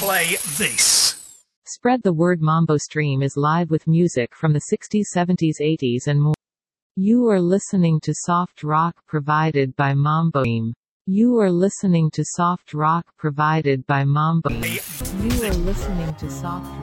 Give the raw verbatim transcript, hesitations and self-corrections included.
play this. Spread the word. Mambo Stream is live with music from the sixties, seventies, eighties and more. You are listening to soft rock provided by Mambo Stream. You are listening to soft rock provided by Mambo. You are listening to soft rock.